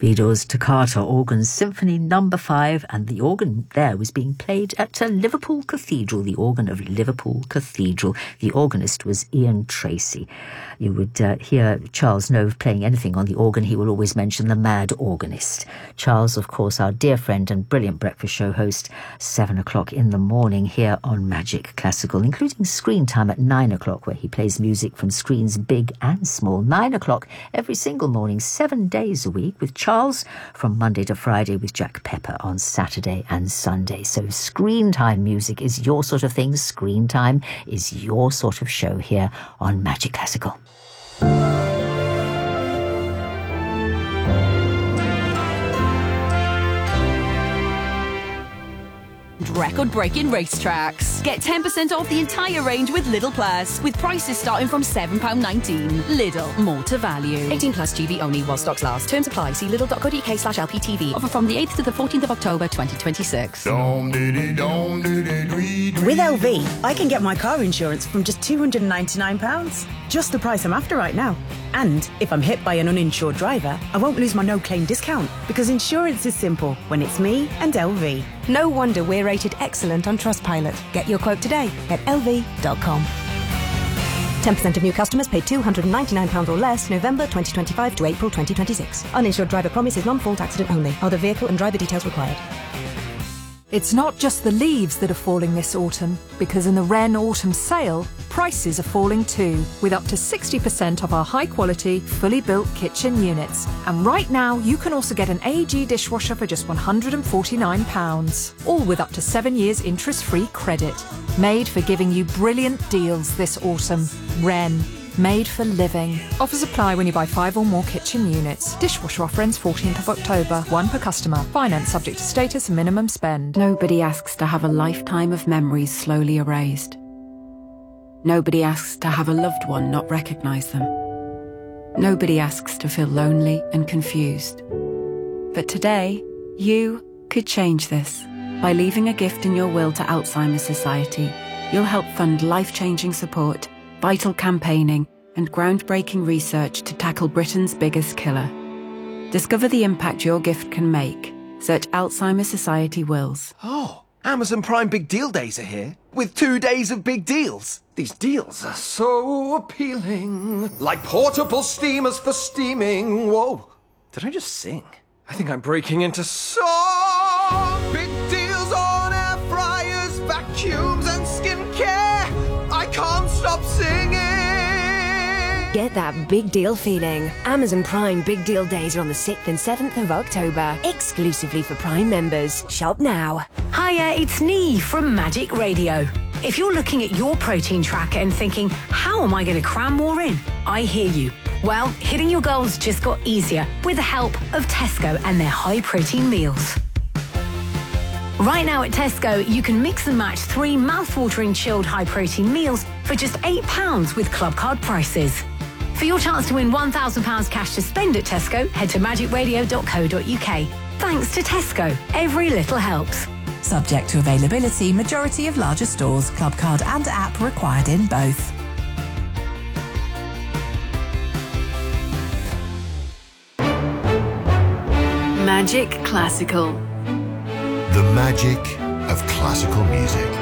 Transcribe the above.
Beatles Toccata Organ Symphony No. 5, and the organ there was being played at Liverpool Cathedral, the organ of Liverpool Cathedral. The organist was Ian Tracy. You would hear Charles Nove playing anything on the organ. He will always mention the mad organist. Charles, of course, our dear friend and brilliant breakfast show host, 7 o'clock in the morning here on Magic Classical, including screen time at 9 o'clock, where he plays music from screens big and small. 9 o'clock every single morning, 7 days a week, with Charles from Monday to Friday, with Jack Pepper on Saturday and Sunday. So screen time music is your sort of thing. Screen time is your sort of show here on Magic Classical. Record-breaking racetracks. Get 10% off the entire range with Lidl Plus, with prices starting from £7.19. Lidl, more to value. 18 plus GB only while stocks last. Terms apply. See lidl.co.uk/LPTV. Offer from the 8th to the 14th of October 2026. With LV, I can get my car insurance from just £299. Just the price I'm after right now. And if I'm hit by an uninsured driver, I won't lose my no-claim discount, because insurance is simple when it's me and LV. No wonder we're rated excellent on Trustpilot. Get your quote today at lv.com. 10% of new customers pay £299 or less November 2025 to April 2026. Uninsured driver promise is non-fault accident only. Other vehicle and driver details required. It's not just the leaves that are falling this autumn, because in the Wren Autumn Sale, prices are falling too, with up to 60% off our high-quality, fully built kitchen units. And right now, you can also get an AEG dishwasher for just £149, all with up to 7 years interest-free credit. Made for giving you brilliant deals this autumn. Wren. Made for living. Offers apply when you buy 5 or more kitchen units. Dishwasher offer ends 14th of October. 1 per customer. Finance subject to status and minimum spend. Nobody asks to have a lifetime of memories slowly erased. Nobody asks to have a loved one not recognise them. Nobody asks to feel lonely and confused. But today, you could change this. By leaving a gift in your will to Alzheimer's Society, you'll help fund life-changing support, vital campaigning and groundbreaking research to tackle Britain's biggest killer. Discover the impact your gift can make. Search Alzheimer's Society Wills. Oh, Amazon Prime Big Deal Days are here, with 2 days of big deals. These deals are so appealing. Like portable steamers for steaming. Whoa, did I just sing? I think I'm breaking into song. Big deals on air fryers, vacuums and skincare. I can't stop singing. Get that big deal feeling. Amazon Prime Big Deal Days are on the 6th and 7th of October, exclusively for Prime members. Shop now. Hiya, it's Nee from Magic Radio. If you're looking at your protein tracker and thinking, how am I going to cram more in? I hear you. Well, hitting your goals just got easier with the help of Tesco and their high-protein meals. Right now at Tesco, you can mix and match 3 mouth-watering chilled high-protein meals for just £8 with club card prices. For your chance to win £1,000 cash to spend at Tesco, head to magicradio.co.uk. Thanks to Tesco, every little helps. Subject to availability, majority of larger stores, club card and app required in both. Magic Classical. The magic of classical music.